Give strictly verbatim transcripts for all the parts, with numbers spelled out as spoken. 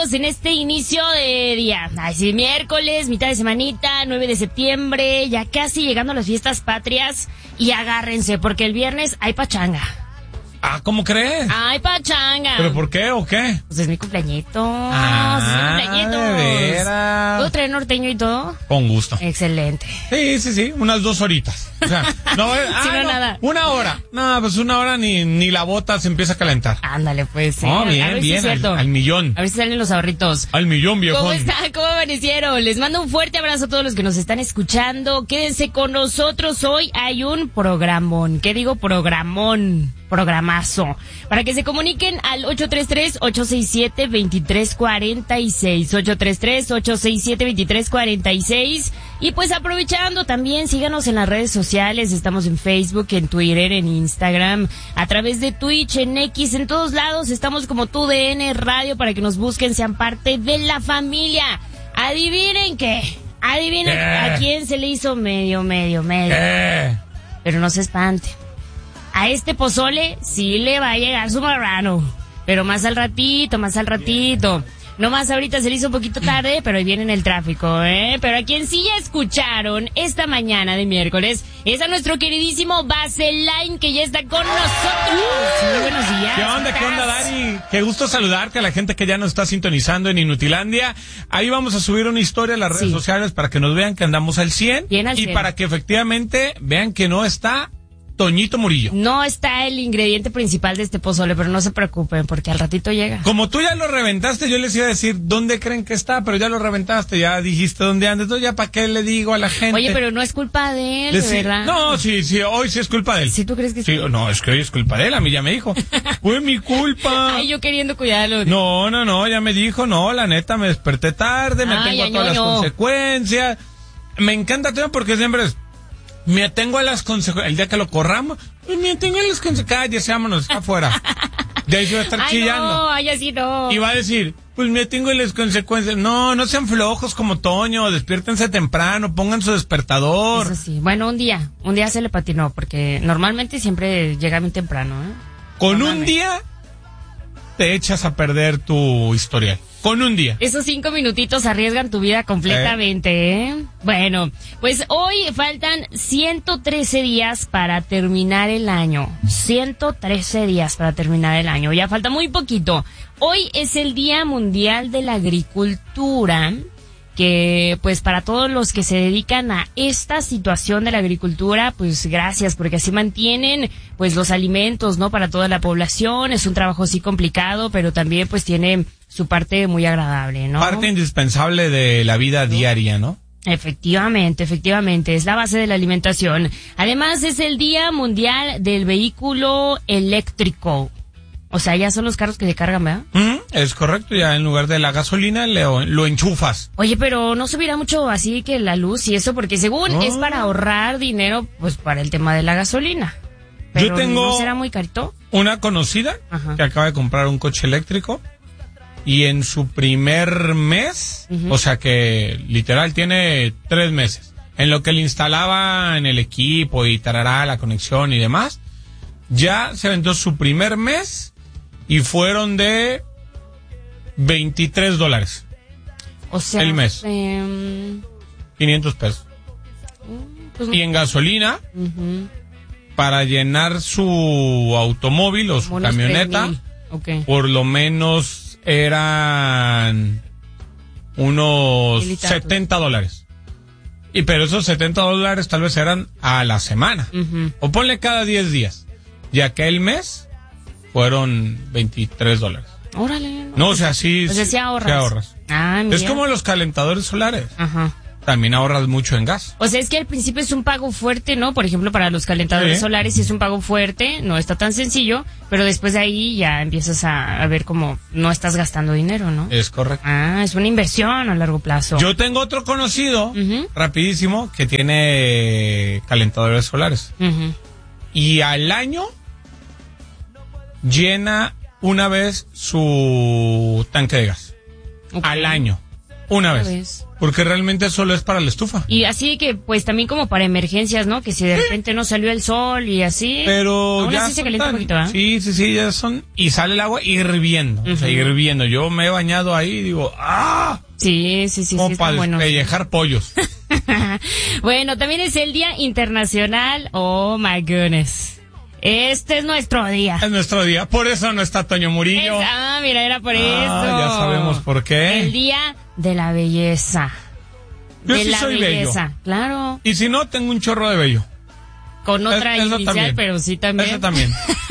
estamos en este inicio de día. Ay, sí, miércoles, mitad de semanita, nueve de septiembre, ya casi llegando a las fiestas patrias. Y agárrense, porque el viernes hay pachanga. Ah, ¿cómo crees? Ay, pachanga. ¿Pero por qué o qué? Pues es mi cumpleañito. Ah, es mi cumpleañito. de veras. ¿Puedo traer norteño y todo? Con gusto. Excelente. Sí, sí, sí, unas dos horitas. O sea, no, eh, ah, Si no, no, nada. Una hora. No, pues una hora ni, ni la bota se empieza a calentar. Ándale, pues. No, eh. bien, a ver bien, si es al, cierto. al millón. A ver si salen los ahorritos. Al millón, viejón. ¿Cómo están? ¿Cómo amanecieron? Les mando un fuerte abrazo a todos los que nos están escuchando. Quédense con nosotros. Hoy hay un programón. ¿Qué digo? Programón. Programazo. Para que se comuniquen al ocho tres tres, ocho seis siete, dos tres cuatro seis. ocho tres tres, ocho seis siete, dos tres cuatro seis. Y pues aprovechando también, síganos en las redes sociales. Estamos en Facebook, en Twitter, en Instagram, a través de Twitch, en X, en todos lados. Estamos como Tu D N Radio para que nos busquen, sean parte de la familia. Adivinen qué. Adivinen ¿Qué? a quién se le hizo medio, medio, medio. ¿Qué? Pero no se espante. A este pozole sí le va a llegar su marrano. Pero más al ratito, más al ratito. No más ahorita se le hizo un poquito tarde, pero ahí viene en el tráfico, ¿eh? Pero a quien sí ya escucharon esta mañana de miércoles es a nuestro queridísimo Vaseline, que ya está con nosotros. Muy buenos días. ¿Qué onda, qué onda, Dari? Qué gusto saludarte a la gente que ya nos está sintonizando en Inutilandia. Ahí vamos a subir una historia a las redes Sí. sociales para que nos vean que andamos al cien. Bien al y cien. para que efectivamente vean que no está Toñito Murillo. No está el ingrediente principal de este pozole, pero no se preocupen, porque al ratito llega. Como tú ya lo reventaste, yo les iba a decir dónde creen que está, pero ya lo reventaste, ya dijiste dónde anda, entonces ya para qué le digo a la gente. Oye, pero no es culpa de él, Decir- de verdad. No, sí, sí, hoy sí es culpa de él. ¿Sí tú crees que sí? Sí, no, es que hoy es culpa de él, a mí ya me dijo. Fue mi culpa. Ay, yo queriendo cuidarlo. No, no, no, ya me dijo, no, la neta, me desperté tarde, me Ay, atengo a todas ñoño. las consecuencias. Me encanta todo porque siempre es, me atengo a las consecuencias. El día que lo corramos, pues me atengo a las consecuencias. Cállese, vámonos, está afuera. De ahí se va a estar Ay, chillando. no, ay, así no. Y va a decir, pues me atengo a las consecuencias. No, no sean flojos como Toño, despiértense temprano, pongan su despertador. Eso sí. Bueno, un día, un día se le patinó, porque normalmente siempre llega bien temprano, ¿eh? Con No un mames. día te echas a perder tu historial. Con un día. Esos cinco minutitos arriesgan tu vida completamente, ¿eh? Bueno, pues hoy faltan ciento trece días para terminar el año. ciento trece días para terminar el año. Ya falta muy poquito. Hoy es el Día Mundial de la Agricultura, que pues para todos los que se dedican a esta situación de la agricultura, pues gracias, porque así mantienen pues los alimentos, ¿no? Para toda la población. Es un trabajo sí complicado, pero también pues tiene su parte muy agradable, ¿no? Parte indispensable de la vida diaria, ¿no? Efectivamente, efectivamente, es la base de la alimentación. Además es el Día Mundial del Vehículo Eléctrico. O sea, ya son los carros que se cargan, ¿verdad? Mm, es correcto, ya en lugar de la gasolina le- lo enchufas. Oye, pero no subirá mucho así que la luz y eso, porque según No. es para ahorrar dinero, pues para el tema de la gasolina. Pero Yo tengo ¿no será muy carito? una conocida Ajá. que acaba de comprar un coche eléctrico y en su primer mes, Ujú. o sea que literal tiene tres meses, en lo que le instalaba en el equipo y tarará la conexión y demás, ya se aventó su primer mes y fueron de veintitrés dólares, O sea, El mes. em, quinientos pesos. pues, Y en gasolina, ujú, para llenar su automóvil o su como unos camioneta, tres mil. Ok. por lo menos eran unos Mil y tantos. setenta dólares. Y pero esos setenta dólares tal vez eran a la semana. Ujú. O ponle cada diez días. Y aquel mes fueron veintitrés dólares. Órale. No, o sea, sí, O sea, sí ahorras. ahorras. Ah, mira. Es como los calentadores solares. Ajá. También ahorras mucho en gas. O sea, es que al principio es un pago fuerte, ¿no? Por ejemplo, para los calentadores Sí. solares sí es un pago fuerte, no está tan sencillo, pero después de ahí ya empiezas a, a ver cómo no estás gastando dinero, ¿no? Es correcto. Ah, es una inversión a largo plazo. Yo tengo otro conocido, Ujú. rapidísimo, que tiene calentadores solares. Ujú. Y al año llena una vez su tanque de gas. Ok. Al año. Una, Una vez. vez. Porque realmente solo es para la estufa. Y así que, pues, también como para emergencias, ¿no? Que si de repente no salió el sol y así. Pero aún ya así se son calienta tan- un poquito, ¿ah? Sí, sí, sí, ya son... Y sale el agua hirviendo, o sea, Ujú. hirviendo. Yo me he bañado ahí y digo, ¡ah! Sí, sí, sí, Como sí, para está bueno. despellejar pollos. Bueno, también es el Día Internacional. Oh, my goodness. Este es nuestro día. Es nuestro día. Por eso no está Toño Murillo. Es- ah, mira, era por Ah, eso. ya sabemos por qué. El Día de la Belleza. Yo de sí la soy belleza, bello. claro. Y si no, tengo un chorro de vello. Con otra Es- eso inicial, también. pero sí también. Eso también.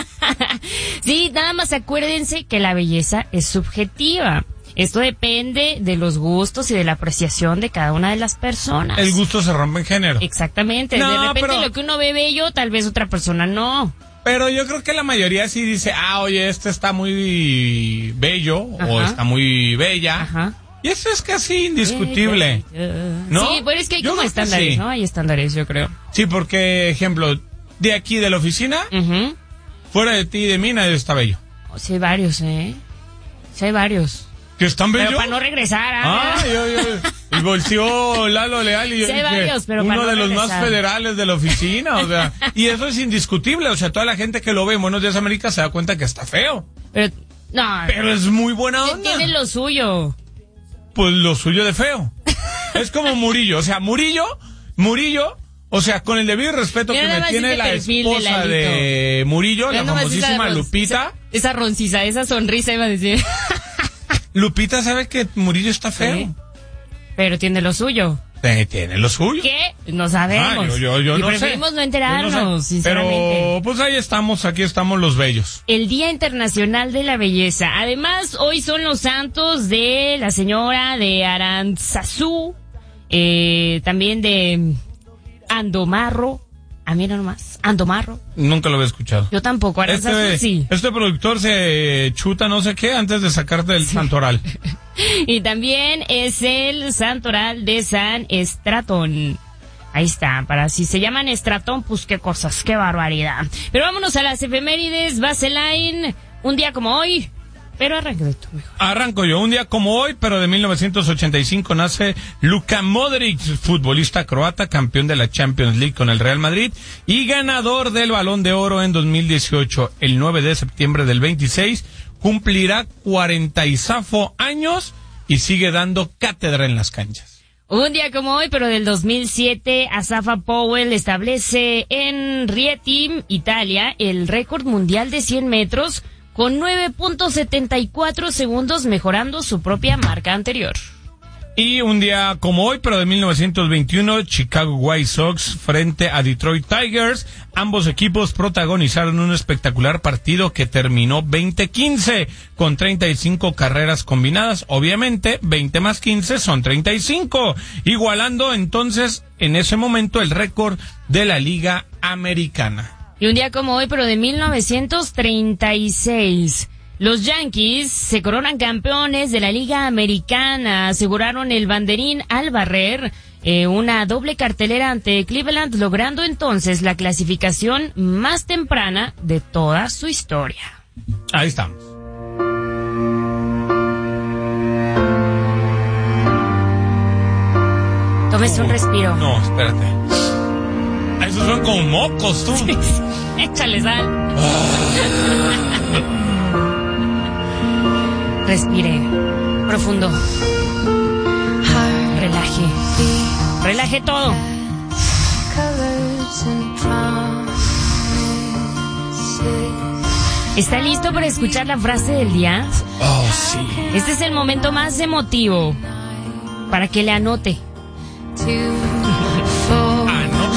Sí, nada más acuérdense que la belleza es subjetiva. Esto depende de los gustos y de la apreciación de cada una de las personas. El gusto se rompe en género. Exactamente. No, de repente pero- lo que uno ve bello, tal vez otra persona no. Pero yo creo que la mayoría sí dice, ah, oye, este está muy bello o Ajá. está muy bella. Ajá. Y eso es casi indiscutible. ¿No? Sí, pero es que hay Yo como creo que estándares, sí. ¿no? Hay estándares, yo creo. Sí, porque, ejemplo, de aquí de la oficina, Ujú. fuera de ti y de mí, nadie está bello. Oh, sí hay varios, ¿eh? Sí hay varios. ¿Que están bellos? Pero para no regresar, ¿ah? Ah, yo, yo, y volteó Lalo Leal y yo Sí, hay dije, varios, pero uno para no de los más regresar. federales de la oficina, o sea, y eso es indiscutible, o sea, toda la gente que lo ve en Buenos Días América se da cuenta que está feo, Pero, no. pero es muy buena onda. Tiene lo suyo. Pues lo suyo de feo. Es como Murillo, o sea, Murillo, Murillo, o sea, con el debido respeto Mira que nada me más tiene ese la perfil de esposa Lalito. de Murillo, Mira la nomás famosísima esa ron- Lupita. Esa, esa roncisa, esa sonrisa iba a decir. Lupita sabe que Murillo está feo. Sí. Pero tiene lo suyo. Eh, Tiene lo suyo. ¿Qué? No sabemos. Ah, yo, yo, yo y no sé. preferimos no Yo enterarnos, no sé. sinceramente. Pero pues ahí estamos, aquí estamos los bellos. El Día Internacional de la Belleza. Además, hoy son los santos de la señora de Aranzazú, eh, también de Andomarro. Ah, mira nomás, Andomarro. Nunca lo había escuchado. Yo tampoco, Aranzazú Este, sí. este productor se chuta no sé qué antes de sacarte del santoral. Y también es el santoral de San Estratón. Ahí está, para si se llaman Estratón, pues qué cosas, qué barbaridad. Pero vámonos a las efemérides, Vaseline, un día como hoy, pero arranca de tú mejor. Arranco yo, un día como hoy, pero de mil novecientos ochenta y cinco nace Luka Modric, futbolista croata, campeón de la Champions League con el Real Madrid y ganador del Balón de Oro en dos mil dieciocho. El nueve de septiembre del veintiséis cumplirá cuarenta y zafo años y sigue dando cátedra en las canchas. Un día como hoy, pero del dos mil siete, Asafa Powell establece en Rieti, Italia, el récord mundial de cien metros con nueve punto setenta y cuatro segundos, mejorando su propia marca anterior. Y un día como hoy, pero de mil novecientos veintiuno, Chicago White Sox frente a Detroit Tigers. Ambos equipos protagonizaron un espectacular partido que terminó veinte quince con treinta y cinco carreras combinadas. Obviamente, veinte más quince son treinta y cinco, igualando entonces en ese momento el récord de la Liga Americana. Y un día como hoy, pero de mil novecientos treinta y seis, los Yankees se coronan campeones de la Liga Americana, aseguraron el banderín al barrer eh, una doble cartelera ante Cleveland, logrando entonces la clasificación más temprana de toda su historia. Ahí estamos. Tómese un respiro. No, espérate. Esos son como mocos, tú. Échale sal. Respire. Profundo. Relaje. Relaje todo. ¿Está listo para escuchar la frase del día? Oh, sí. Este es el momento más emotivo para que le anote. Ah, no.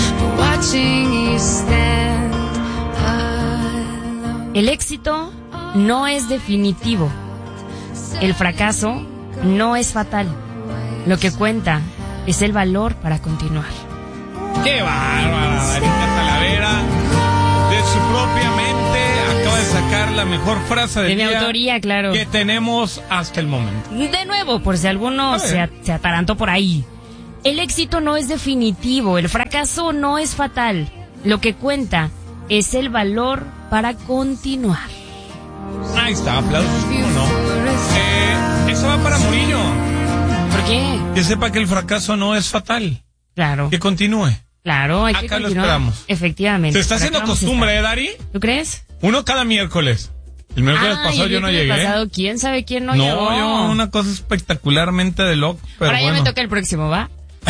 El éxito no es definitivo. El fracaso no es fatal. Lo que cuenta es el valor para continuar. ¡Qué bárbara, Marita Talavera! De su propia mente acaba de sacar la mejor frase del De mi día autoría, claro. que tenemos hasta el momento. De nuevo, por si alguno se, a- se atarantó por ahí. El éxito no es definitivo, el fracaso no es fatal. Lo que cuenta es el valor para continuar. Ahí está, aplausos, ¿cómo no? Eh, eso va para Murillo. ¿Por qué? Que sepa que el fracaso no es fatal. Claro. Que continúe. Claro, hay que Acá lo continuar. esperamos. Efectivamente. Se está Por haciendo acá vamos a costumbre, estar. ¿eh, Dari? ¿Tú crees? Uno cada miércoles. El miércoles Ay, pasado el yo no miércoles llegué. pasado, ¿quién sabe quién no, No, llegó? yo una cosa espectacularmente de loco, pero Ahora bueno. ya me toca el próximo, ¿va?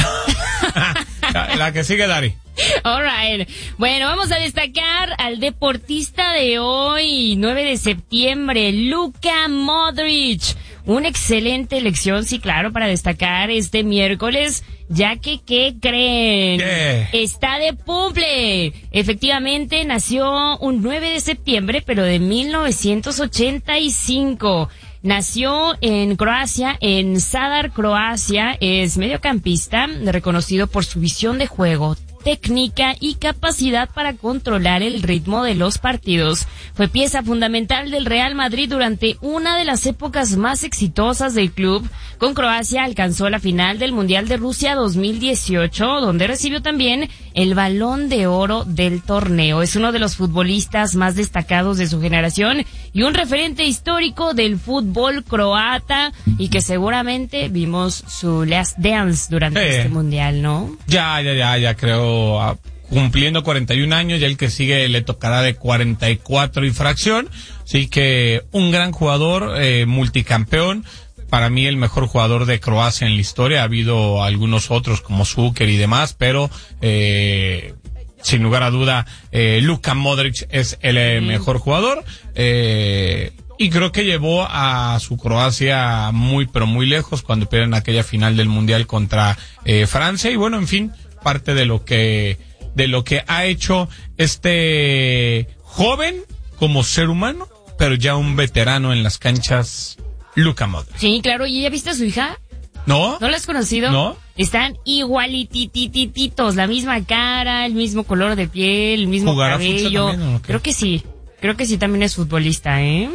la, la que sigue, Dari. All right. Bueno, vamos a destacar al deportista de hoy, nueve de septiembre, Luka Modric. Una excelente elección, sí, claro, para destacar este miércoles, ya que, ¿qué creen? ¿Qué? Está de cumple. Efectivamente, nació un nueve de septiembre, pero de mil novecientos ochenta y cinco. Nació en Croacia, en Zadar, Croacia. Es mediocampista, reconocido por su visión de juego, técnica y capacidad para controlar el ritmo de los partidos. Fue pieza fundamental del Real Madrid durante una de las épocas más exitosas del club. Con Croacia alcanzó la final del Mundial de Rusia dos mil dieciocho, donde recibió también el Balón de Oro del torneo. Es uno de los futbolistas más destacados de su generación y un referente histórico del fútbol croata, y que seguramente vimos su last dance durante Sí. este Mundial, ¿no? Ya, ya, ya, ya creo, ah, cumpliendo cuarenta y un años, ya el que sigue le tocará de cuarenta y cuatro y fracción. Así que un gran jugador, eh, multicampeón. Para mí el mejor jugador de Croacia en la historia. Ha habido algunos otros como Zucker y demás, pero eh, sin lugar a duda, eh, Luka Modric es el eh, mejor jugador. Eh, y creo que llevó a su Croacia muy, pero muy lejos cuando pierden aquella final del Mundial contra eh, Francia. Y bueno, en fin, parte de lo que, de lo que ha hecho este joven como ser humano, pero ya un veterano en las canchas, Luka Modric. Sí, claro. ¿Y ya viste a su hija? ¿No? ¿No la has conocido? No. Están igualititititos, la misma cara, el mismo color de piel, el mismo ¿Jugará futsal cabello. también, o qué? Creo que sí. Creo que sí también es futbolista, ¿eh?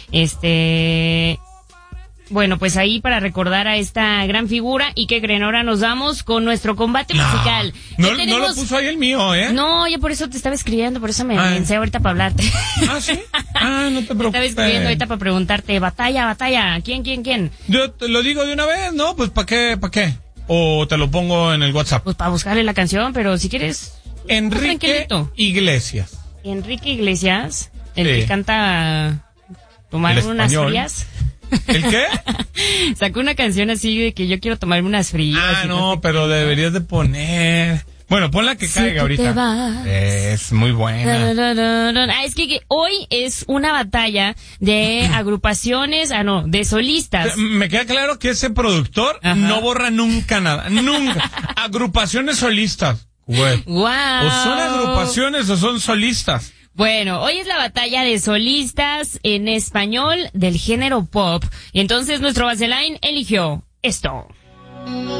Este... Bueno, pues ahí para recordar a esta gran figura. ¿Y qué creen? Ahora nos vamos con nuestro combate No, musical. no, ¿Qué no tenemos? lo puso ahí el mío, ¿eh? No, yo por eso te estaba escribiendo, por eso me Ah. pensé ahorita para hablarte. Ah, ¿sí? Ah, no te Te estaba preocupes. escribiendo ahorita para preguntarte, batalla, batalla, ¿quién, quién, quién? Yo te lo digo de una vez, ¿no? Pues ¿para qué, para qué? O te lo pongo en el WhatsApp. Pues para buscarle la canción, pero si quieres... Enrique tranquilito. Iglesias. Enrique Iglesias, el Sí. que canta Tomar El unas español. frías. ¿El qué? Sacó una canción así de que yo quiero tomarme unas frías. Ah, y no, sé pero qué. deberías de poner... Bueno, pon la que Si caiga tú te ahorita. vas. Es muy buena. Ah, es que, que hoy es una batalla de agrupaciones, ah no, de solistas. Me queda claro que ese productor Ajá. no borra nunca nada. Nunca. Agrupaciones solistas. Güey. ¡Wow! O son agrupaciones o son solistas. Bueno, hoy es la batalla de solistas en español del género pop. Y entonces nuestro Baseline eligió esto.